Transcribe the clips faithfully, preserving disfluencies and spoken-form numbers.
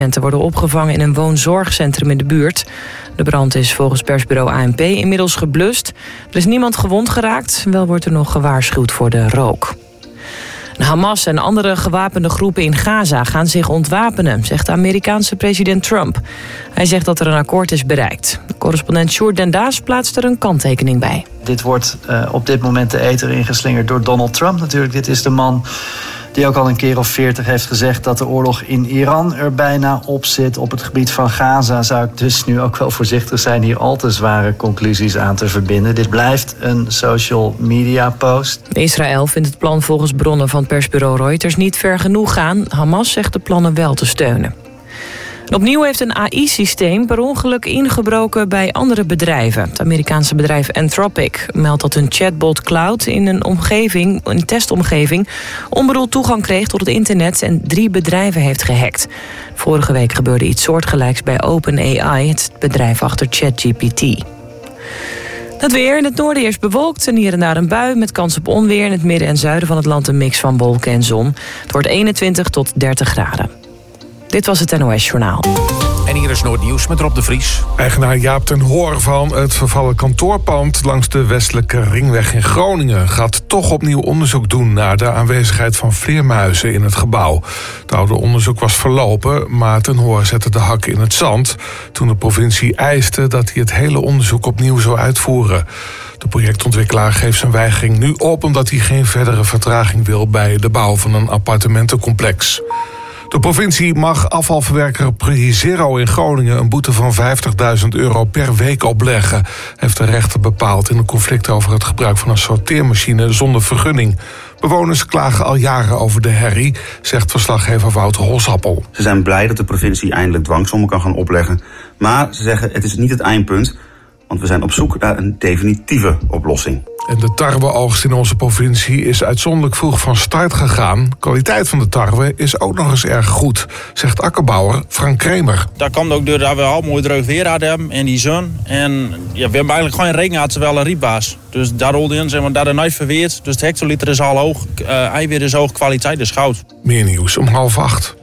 Mensen worden opgevangen in een woonzorgcentrum in de buurt. De brand is volgens persbureau A N P inmiddels geblust. Er is niemand gewond geraakt, wel wordt er nog gewaarschuwd voor de rook. Hamas en andere gewapende groepen in Gaza gaan zich ontwapenen, zegt de Amerikaanse president Trump. Hij zegt dat er een akkoord is bereikt. Correspondent Sjoerd Den Daas plaatst er een kanttekening bij. Dit wordt uh, op dit moment de eter ingeslingerd door Donald Trump natuurlijk. Dit is de man die ook al een keer of veertig heeft gezegd dat de oorlog in Iran er bijna op zit. Op het gebied van Gaza zou ik dus nu ook wel voorzichtig zijn hier al te zware conclusies aan te verbinden. Dit blijft een social media post. Israël vindt het plan volgens bronnen van persbureau Reuters niet ver genoeg gaan. Hamas zegt de plannen wel te steunen. Opnieuw heeft een A I-systeem per ongeluk ingebroken bij andere bedrijven. Het Amerikaanse bedrijf Anthropic meldt dat een chatbot Cloud in een omgeving, een testomgeving, onbedoeld toegang kreeg tot het internet en drie bedrijven heeft gehackt. Vorige week gebeurde iets soortgelijks bij OpenAI, het bedrijf achter ChatGPT. Het weer in het noorden eerst bewolkt en hier en daar een bui met kans op onweer. In het midden en zuiden van het land een mix van wolken en zon. Het wordt eenentwintig tot dertig graden. Dit was het N O S Journaal. En hier is Noordnieuws met Rob de Vries. Eigenaar Jaap ten Hoor van het vervallen kantoorpand langs de westelijke ringweg in Groningen gaat toch opnieuw onderzoek doen naar de aanwezigheid van vleermuizen in het gebouw. Het oude onderzoek was verlopen, maar ten Hoor zette de hak in het zand toen de provincie eiste dat hij het hele onderzoek opnieuw zou uitvoeren. De projectontwikkelaar geeft zijn weigering nu op omdat hij geen verdere vertraging wil bij de bouw van een appartementencomplex. De provincie mag afvalverwerker PreZero in Groningen een boete van vijftigduizend euro per week opleggen, heeft de rechter bepaald in een conflict over het gebruik van een sorteermachine zonder vergunning. Bewoners klagen al jaren over de herrie, zegt verslaggever Wouter Holsappel. Ze zijn blij dat de provincie eindelijk dwangsommen kan gaan opleggen, maar ze zeggen het is niet het eindpunt, want we zijn op zoek naar een definitieve oplossing. En de tarweoogst in onze provincie is uitzonderlijk vroeg van start gegaan. De kwaliteit van de tarwe is ook nog eens erg goed, zegt akkerbouwer Frank Kremer. Dat komt ook doordat we al mooi droog weer hadden en die zon. En ja, we hebben eigenlijk geen regen gehad, terwijl een rietbaas. Dus daar rolde in, zeg maar, dat er nooit verweerd. Dus de hectoliter is al hoog, uh, eiwit is hoog, kwaliteit is goud. Meer nieuws om half acht.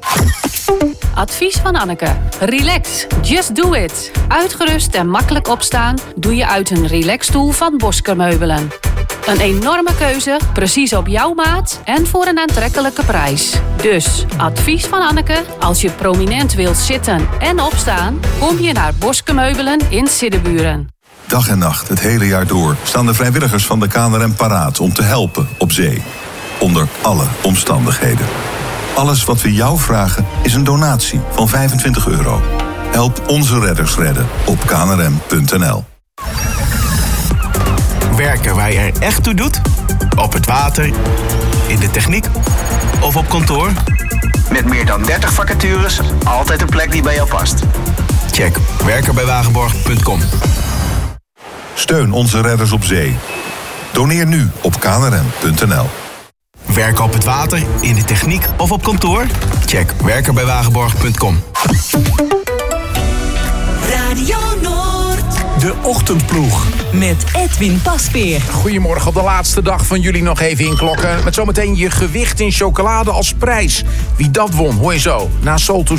Advies van Anneke. Relax. Just do it. Uitgerust en makkelijk opstaan doe je uit een relaxstoel van Bosker Meubelen. Een enorme keuze, precies op jouw maat en voor een aantrekkelijke prijs. Dus, advies van Anneke, als je prominent wilt zitten en opstaan, kom je naar Bosker Meubelen in Siddeburen. Dag en nacht, het hele jaar door, staan de vrijwilligers van de K N R M paraat om te helpen op zee. Onder alle omstandigheden. Alles wat we jou vragen is een donatie van vijfentwintig euro. Help onze redders redden op k n r m punt n l. Werken waar je er echt toe doet? Op het water, in de techniek of op kantoor? Met meer dan dertig vacatures, altijd een plek die bij jou past. Check werken bij wagenborg punt com. Steun onze redders op zee. Doneer nu op k n r m punt n l. Werken op het water, in de techniek of op kantoor? Check werken bij wagenborg punt com. Radio Noord. De Ochtendploeg. Met Edwin Pasveer. Goedemorgen, op de laatste dag van jullie nog even inklokken. Met zometeen je gewicht in chocolade als prijs. Wie dat won, hoor je zo. Na Soul to